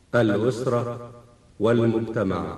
الأسرة والمجتمع.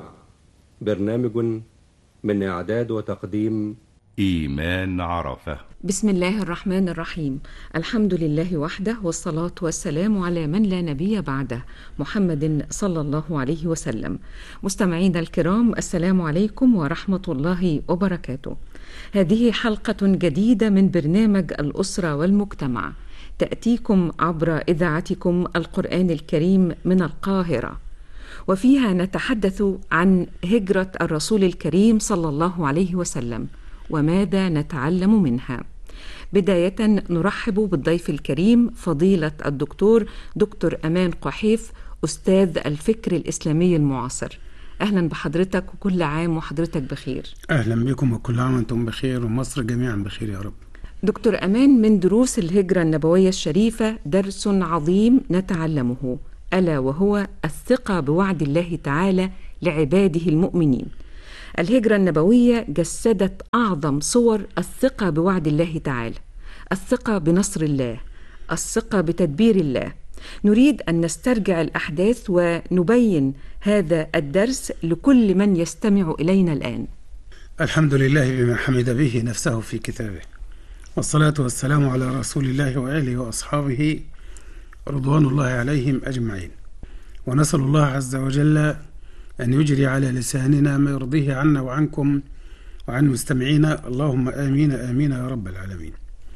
برنامج من إعداد وتقديم إيمان عرفة. بسم الله الرحمن الرحيم. الحمد لله وحده، والصلاة والسلام على من لا نبي بعده، محمد صلى الله عليه وسلم. مستمعينا الكرام، السلام عليكم ورحمة الله وبركاته. هذه حلقة جديدة من برنامج الأسرة والمجتمع، تأتيكم عبر إذاعتكم القرآن الكريم من القاهرة، وفيها نتحدث عن هجرة الرسول الكريم صلى الله عليه وسلم وماذا نتعلم منها. بداية نرحب بالضيف الكريم فضيلة الدكتور دكتور أمان قحيف، أستاذ الفكر الإسلامي المعاصر. أهلا بحضرتك، وكل عام وحضرتك بخير. أهلا بكم، وكل عام وأنتم بخير، ومصر جميعا بخير يا رب. دكتور أمان، من دروس الهجرة النبوية الشريفة درس عظيم نتعلمه، ألا وهو الثقة بوعد الله تعالى لعباده المؤمنين. الهجرة النبوية جسدت أعظم صور الثقة بوعد الله تعالى، الثقة بنصر الله، الثقة بتدبير الله. نريد أن نسترجع الأحداث ونبين هذا الدرس لكل من يستمع إلينا الآن. الحمد لله بما حمد به نفسه في كتابه، والصلاة والسلام على رسول الله وآله وأصحابه رضوان الله عليهم أجمعين. ونسأل الله عز وجل أن يجري على لساننا ما يرضيه عنا وعنكم وعن مستمعينا، اللهم آمين آمين يا رب العالمين.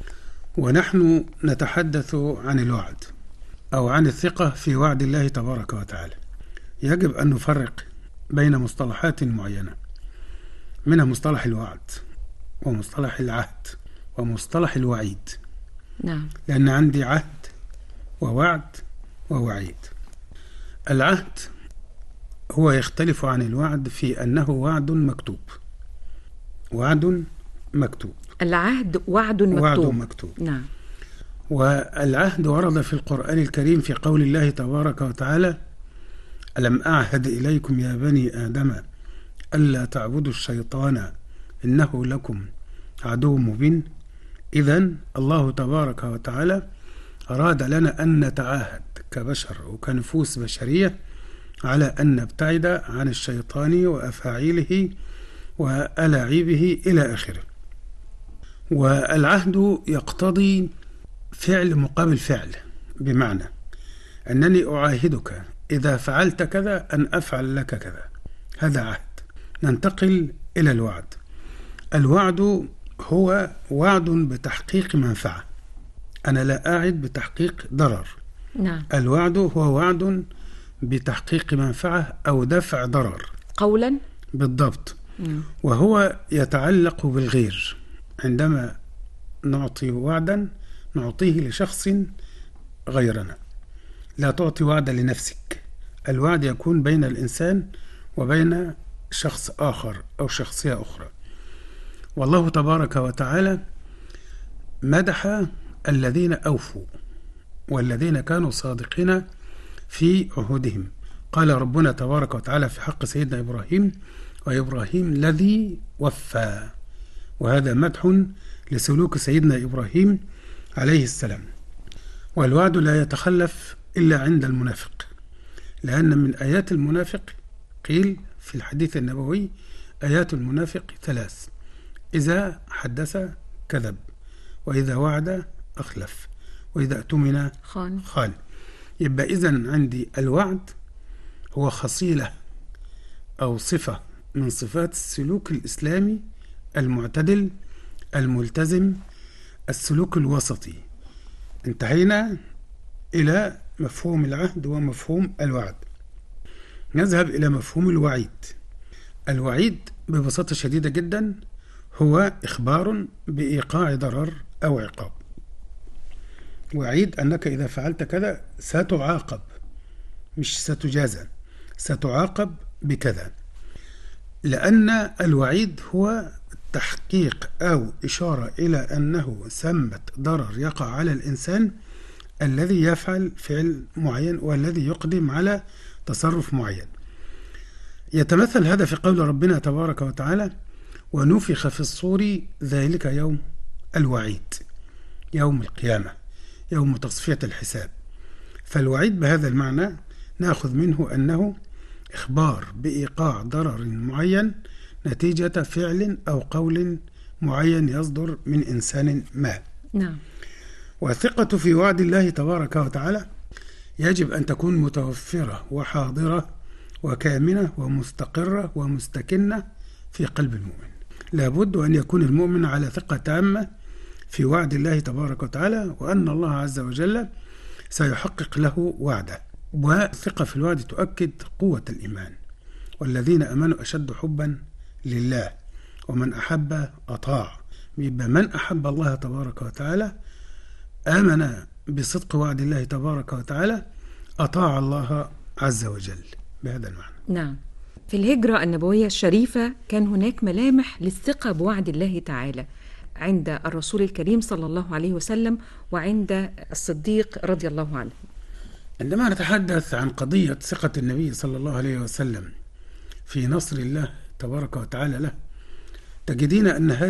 ونحن نتحدث عن الوعد أو عن الثقة في وعد الله تبارك وتعالى. يجب أن نفرق بين مصطلحات معينة، منها مصطلح الوعد ومصطلح العهد ومصطلح الوعيد. نعم. لأن عندي عهد ووعد ووعيد. العهد هو يختلف عن الوعد في أنه وعد مكتوب. وعد مكتوب. العهد وعد مكتوب. وعد مكتوب. نعم. والعهد ورد في القرآن الكريم في قول الله تبارك وتعالى: ألم أعهد إليكم يا بني آدم ألا تعبدوا الشيطان إنه لكم عدو مبين. إذن الله تبارك وتعالى أراد لنا أن نتعاهد كبشر وكنفوس بشرية على أن نبتعد عن الشيطان وأفاعيله وألاعيبه إلى آخره. والعهد يقتضي فعل مقابل فعل، بمعنى أنني أعاهدك إذا فعلت كذا أن أفعل لك كذا، هذا عهد. ننتقل إلى الوعد. الوعد هو وعد بتحقيق منفعة، أنا لا أعد بتحقيق ضرر. نعم. الوعد هو وعد بتحقيق منفعة أو دفع ضرر قولا. بالضبط. وهو يتعلق بالغير. عندما نعطي وعدا نعطيه لشخص غيرنا، لا تعطي وعدا لنفسك. الوعد يكون بين الإنسان وبين شخص آخر أو شخصية أخرى. والله تبارك وتعالى مدح الذين أوفوا والذين كانوا صادقين في عهودهم. قال ربنا تبارك وتعالى في حق سيدنا إبراهيم: وإبراهيم الذي وفى. وهذا مدح لسلوك سيدنا إبراهيم عليه السلام. والوعد لا يتخلف إلا عند المنافق، لأن من آيات المنافق قيل في الحديث النبوي: آيات المنافق 3: إذا حدث كذب، وإذا وعد أخلف، وإذا اؤتمن خان. يبقى إذن عندي الوعد هو خصيلة أو صفة من صفات السلوك الإسلامي المعتدل الملتزم، السلوك الوسطي. انتهينا إلى مفهوم العهد ومفهوم الوعد. نذهب إلى مفهوم الوعيد. الوعيد ببساطة شديدة جدا هو إخبار بإيقاع ضرر أو عقاب. وعيد أنك إذا فعلت كذا ستعاقب، مش ستجازى، ستعاقب بكذا. لأن الوعيد هو تحقيق أو إشارة إلى أنه ثمة ضرر يقع على الإنسان الذي يفعل فعل معين والذي يقدم على تصرف معين. يتمثل هذا في قول ربنا تبارك وتعالى: ونفخ في الصور ذلك يوم الوعيد، يوم القيامة، يوم تصفية الحساب. فالوعيد بهذا المعنى نأخذ منه أنه إخبار بإيقاع ضرر معين نتيجة فعل أو قول معين يصدر من إنسان ما. نعم. والثقة في وعد الله تبارك وتعالى يجب أن تكون متوفرة وحاضرة وكامنة ومستقرة ومستكنة في قلب المؤمن. لابد أن يكون المؤمن على ثقة تامة في وعد الله تبارك وتعالى، وأن الله عز وجل سيحقق له وعده. والثقة في الوعد تؤكد قوة الإيمان، والذين أمنوا أشد حبا لله، ومن أحب أطاع. يبقى من أحب الله تبارك وتعالى آمن بصدق وعد الله تبارك وتعالى أطاع الله عز وجل بهذا المعنى. نعم. في الهجرة النبوية الشريفة كان هناك ملامح للثقة بوعد الله تعالى عند الرسول الكريم صلى الله عليه وسلم وعند الصديق رضي الله عنه. عندما نتحدث عن قضية ثقة النبي صلى الله عليه وسلم في نصر الله تبارك وتعالى له، تجدين أن هذه